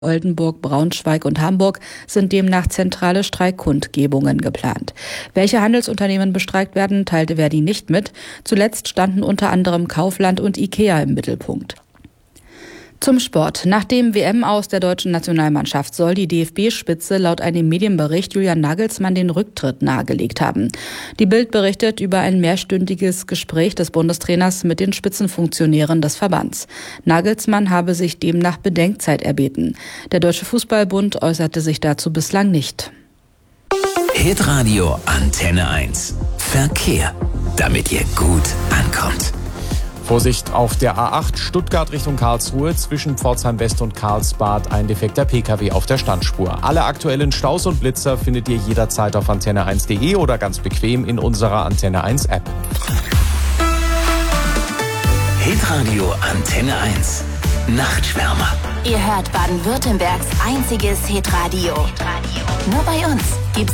Oldenburg, Braunschweig und Hamburg sind demnach zentrale Streikkundgebungen geplant. Welche Handelsunternehmen bestreikt werden, teilte Verdi nicht mit. Zuletzt standen unter anderem Kaufland und IKEA im Mittelpunkt. Zum Sport. Nach dem WM-Aus der deutschen Nationalmannschaft soll die DFB-Spitze laut einem Medienbericht Julian Nagelsmann den Rücktritt nahegelegt haben. Die Bild berichtet über ein mehrstündiges Gespräch des Bundestrainers mit den Spitzenfunktionären des Verbands. Nagelsmann habe sich demnach Bedenkzeit erbeten. Der Deutsche Fußballbund äußerte sich dazu bislang nicht. Hitradio Antenne 1. Verkehr, damit ihr gut ankommt. Vorsicht auf der A8 Stuttgart Richtung Karlsruhe, zwischen Pforzheim West und Karlsbad ein defekter Pkw auf der Standspur. Alle aktuellen Staus und Blitzer findet ihr jederzeit auf antenne1.de oder ganz bequem in unserer Antenne 1 App. Hitradio Antenne 1. Nachtschwärmer. Ihr hört Baden-Württembergs einziges Hitradio. Nur bei uns gibt's